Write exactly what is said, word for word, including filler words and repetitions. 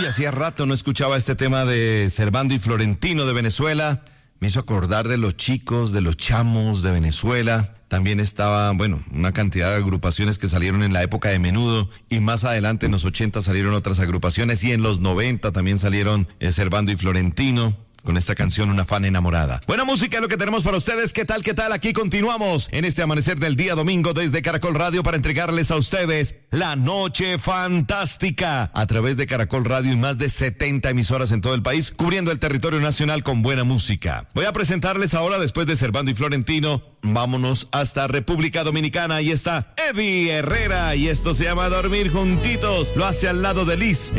hacía rato no escuchaba este tema de Servando y Florentino de Venezuela. Me hizo acordar de los chicos, de los chamos de Venezuela. También estaba, bueno, una cantidad de agrupaciones que salieron en la época de Menudo, y más adelante en los ochenta salieron otras agrupaciones, y en los noventa también salieron eh, Servando y Florentino, con esta canción Una fan enamorada. Buena música es lo que tenemos para ustedes. ¿Qué tal, qué tal? Aquí continuamos en este amanecer del día domingo desde Caracol Radio para entregarles a ustedes la noche fantástica a través de Caracol Radio y más de setenta emisoras en todo el país, cubriendo el territorio nacional con buena música. Voy a presentarles ahora, después de Servando y Florentino, vámonos hasta República Dominicana. Ahí está Eddie Herrera y esto se llama Dormir Juntitos. Lo hace al lado de Liz.